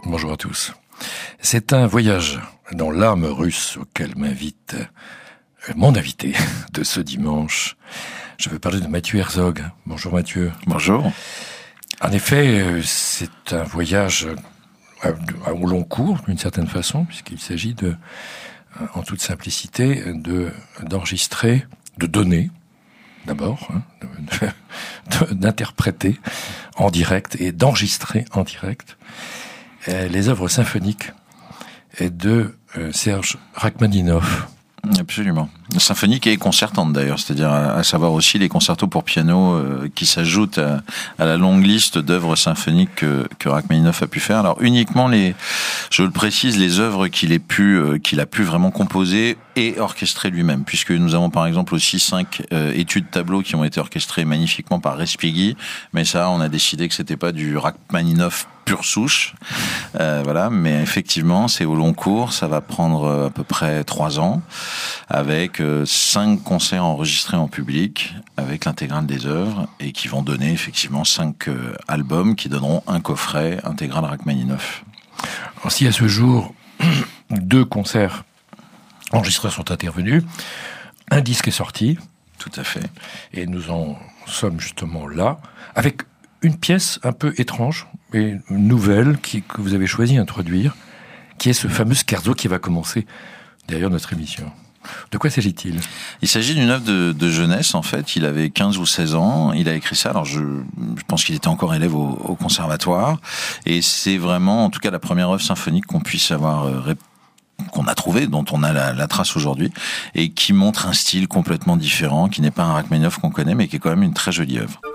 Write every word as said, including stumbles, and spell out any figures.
Bonjour à tous. C'est un voyage dans l'âme russe auquel m'invite mon invité de ce dimanche. Je veux parler de Mathieu Herzog. Bonjour Mathieu. Bonjour. En effet, c'est un voyage au long cours, d'une certaine façon, puisqu'il s'agit de, en toute simplicité, de, d'enregistrer, de donner, d'abord, hein, de, de, d'interpréter en direct et d'enregistrer en direct les œuvres symphoniques de Serge Rachmaninov. Absolument. Symphonique et concertante d'ailleurs, c'est-à-dire à, à savoir aussi les concertos pour piano euh, qui s'ajoutent à, à la longue liste d'œuvres symphoniques que, que Rachmaninov a pu faire. Alors uniquement les, je le précise, les œuvres qu'il ait pu, euh, qu'il a pu vraiment composer et orchestrer lui-même, puisque nous avons par exemple aussi cinq euh, études tableaux qui ont été orchestrées magnifiquement par Respighi, mais ça on a décidé que c'était pas du Rachmaninov pure souche, euh, voilà. Mais effectivement, c'est au long cours, ça va prendre à peu près trois ans, avec euh, cinq concerts enregistrés en public, avec l'intégrale des œuvres, et qui vont donner effectivement cinq euh, albums qui donneront un coffret intégral Rachmaninov. Alors, si à ce jour deux concerts enregistrés sont intervenus, un disque est sorti. Tout à fait. Et nous en sommes justement là, avec une pièce un peu étrange et nouvelle qui, que vous avez choisi d'introduire, qui est ce fameux scherzo qui va commencer derrière notre émission. De quoi s'agit-il ? Il s'agit d'une œuvre de, de jeunesse, en fait. Il avait quinze ou seize ans. Il a écrit ça. Alors, je, je pense qu'il était encore élève au, au conservatoire. Et c'est vraiment, en tout cas, la première œuvre symphonique qu'on puisse avoir euh, qu'on a trouvé, dont on a la, la trace aujourd'hui, et qui montre un style complètement différent, qui n'est pas un Rachmaninov qu'on connaît, mais qui est quand même une très jolie œuvre.